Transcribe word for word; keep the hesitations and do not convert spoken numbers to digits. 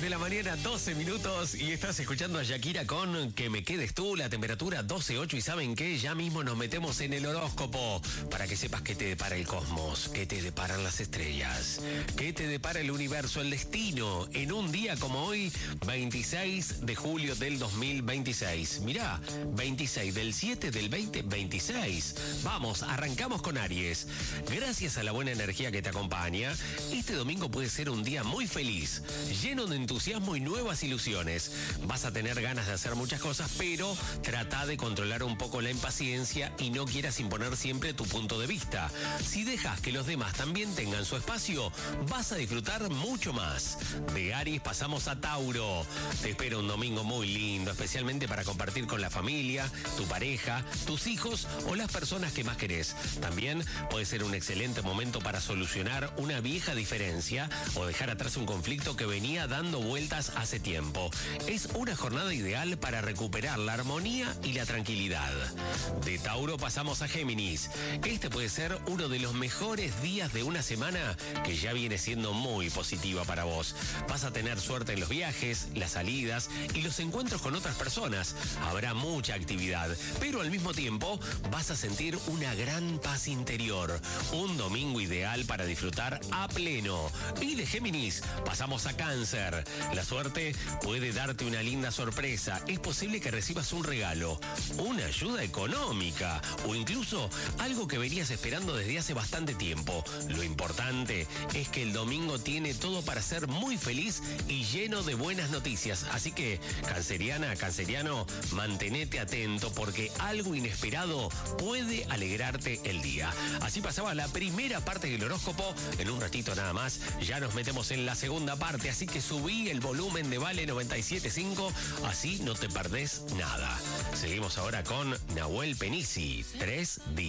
de la mañana, doce minutos, y estás escuchando a Shakira con Que me quedes tú, la temperatura doce ocho, y ¿saben qué? Ya mismo nos metemos en el horóscopo para que sepas qué te depara el cosmos, qué te deparan las estrellas, qué te depara el universo, el destino, en un día como hoy, veintiséis de julio del dos mil veintiséis. Mirá, veintiséis del siete del veinte veintiséis. Vamos, arrancamos con Aries. Gracias a la buena energía que te acompaña, este domingo puede ser un día muy feliz, lleno de entusiasmo y nuevas ilusiones. Vas a tener ganas de hacer muchas cosas, pero trata de controlar un poco la impaciencia y no quieras imponer siempre tu punto de vista. Si dejas que los demás también tengan su espacio, vas a disfrutar mucho más. De Aries pasamos a Tauro. Te espera un domingo muy lindo, especialmente para compartir con la familia, tu pareja, tus hijos o las personas que más querés. También puede ser un excelente momento para solucionar una vieja diferencia o dejar atrás un conflicto que venía dando vueltas hace tiempo. Es una jornada ideal para recuperar la armonía y la tranquilidad. De Tauro pasamos a Géminis. Este puede ser uno de los mejores días de una semana que ya viene siendo muy positiva para vos. Vas a tener suerte en los viajes, las salidas y los encuentros con otras personas. Habrá mucha actividad, pero al mismo tiempo vas a sentir una gran paz interior. Un domingo ideal para disfrutar a pleno. Y de Géminis pasamos a Cáncer. La suerte puede darte una linda sorpresa. Es posible que recibas un regalo, una ayuda económica o incluso algo que venías esperando desde hace bastante tiempo. Lo importante es que el domingo tiene todo para ser muy feliz y lleno de buenas noticias. Así que, canceriana, canceriano, mantenete atento porque algo inesperado puede alegrarte el día. Así pasaba la primera parte del horóscopo. En un ratito nada más ya nos metemos en la segunda parte, así que subí el volumen de Vale noventa y siete punto cinco, así no te perdés nada. Seguimos ahora con Nahuel Penisi, tres días.